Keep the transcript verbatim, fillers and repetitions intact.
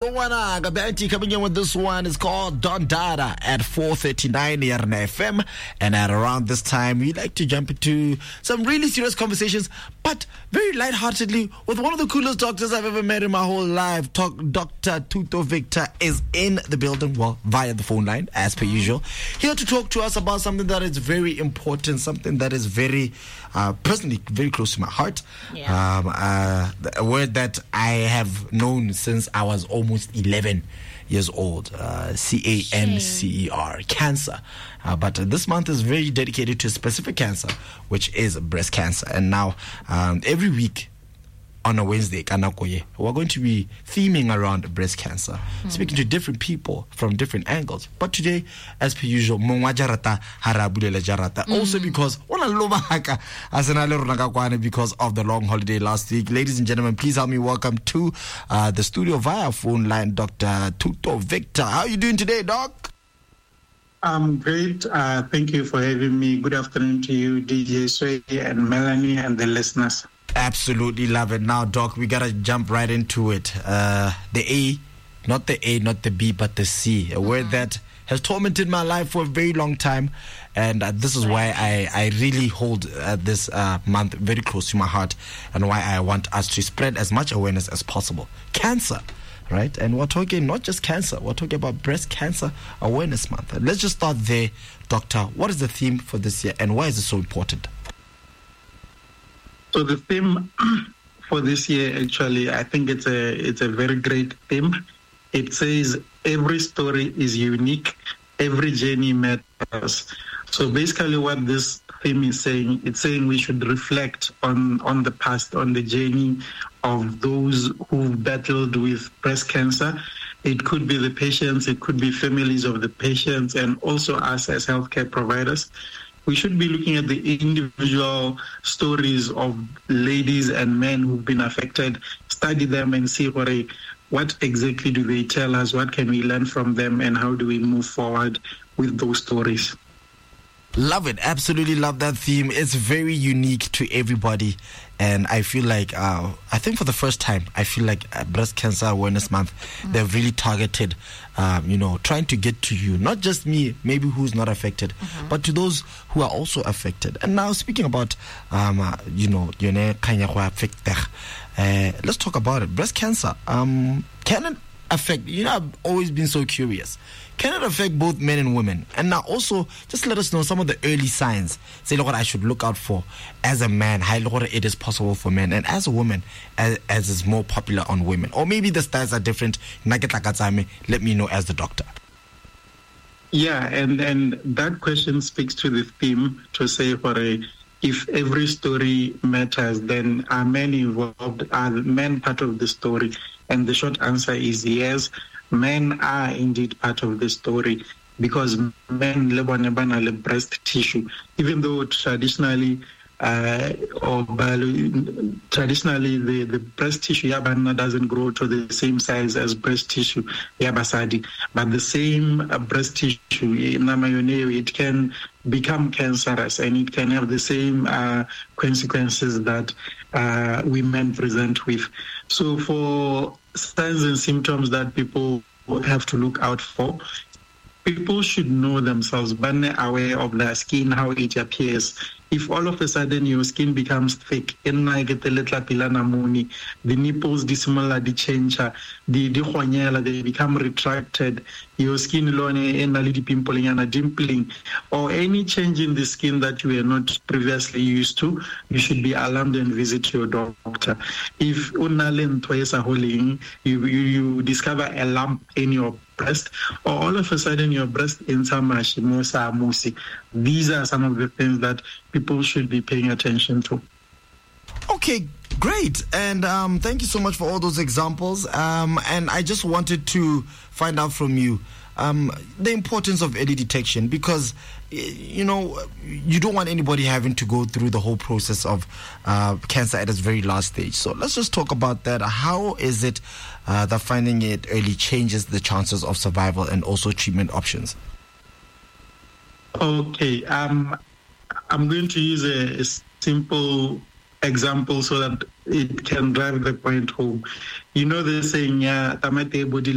Luana Gabanti coming in with this one. It's called Don Dada at four thirty-nine here on F M. And at around this time, we like to jump into some really serious conversations, but very lightheartedly with one of the coolest doctors I've ever met in my whole life. Talk, Doctor Thuto Victor is in the building, well, via the phone line, as per usual, here to talk to us about something that is very important, something that is very, uh, personally, very close to my heart. Yeah. Um, uh, a word that I have known since I was almost eleven years old, uh, C A N C E R, cancer. Uh, but uh, this month is very dedicated to a specific cancer, which is breast cancer. And now, um, every week on a Wednesday, Kanakoye, we're going to be theming around breast cancer, mm-hmm. speaking to different people from different angles. But today, as per usual, Mongwa Jarata Harabulela Jarata. Mm-hmm. Also because because of the long holiday last week. Ladies and gentlemen, please help me welcome to uh, the studio via phone line, Doctor Thuto Victor. How are you doing today, Doc? I'm great. Uh, thank you for having me. Good afternoon to you, D J Sway and Melanie and the listeners. Absolutely love it. Now, Doc, we gotta jump right into it. Uh, the A, not the A, not the B, but the C. A mm-hmm. word that has tormented my life for a very long time. And uh, this is why I, I really hold uh, this uh, month very close to my heart, and why I want us to spread as much awareness as possible. Cancer, right? And we're talking not just cancer, we're talking about Breast Cancer Awareness Month. Let's just start there, Doctor. What is the theme for this year, and why is it so important? So the theme for this year, actually, I think it's a it's a very great theme. It says every story is unique, every journey matters. So basically what this theme is saying, it's saying we should reflect on, on the past, on the journey of those who've battled with breast cancer. It could be the patients, it could be families of the patients, and also us as healthcare providers. We should be looking at the individual stories of ladies and men who've been affected, study them and see what, a, what exactly do they tell us, what can we learn from them, and how do we move forward with those stories. Love it. Absolutely love that theme. It's very unique to everybody. And I feel like, uh, I think for the first time, I feel like uh, Breast Cancer Awareness Month, mm-hmm. they've really targeted, um, you know, trying to get to you, not just me, maybe who's not affected, mm-hmm. but to those who are also affected. And now speaking about, um, uh, you know, uh, let's talk about it. Breast cancer, um, can it affect, you know, I've always been so curious. Can it affect both men and women? And now also, just let us know some of the early signs. Say, look what I should look out for as a man, how it is possible for men, and as a woman, as, as is more popular on women. Or maybe the styles are different. Let me know as the doctor. Yeah, and, and that question speaks to the theme to say, for a, if every story matters, then are men involved? Are men part of the story? And the short answer is yes. Men are indeed part of the story, because men have breast tissue, even though traditionally, uh, or traditionally the, the breast tissue yabana doesn't grow to the same size as breast tissue yabasadi, but the same uh, breast tissue it can become cancerous, and it can have the same uh, consequences that uh, women present with. So for signs and symptoms that people have to look out for, people should know themselves, be aware of their skin, how it appears. If all of a sudden your skin becomes thick, the nipples dissimilar, they change, they become retracted, your skin pimpling and dimpling, or any change in the skin that you were not previously used to, you should be alarmed and visit your doctor. If you, you, you discover a lump in your breast, or all of a sudden your breast in some these are some of the things that people should be paying attention to. Okay, great. And um, thank you so much for all those examples. Um, and I just wanted to find out from you um, the importance of early detection, because, you know, you don't want anybody having to go through the whole process of uh, cancer at its very last stage. So let's just talk about that. How is it uh, that finding it early changes the chances of survival and also treatment options? Okay, um, I'm going to use a, a simple example so that it can drive the point home. You know the saying, yeah, tamate body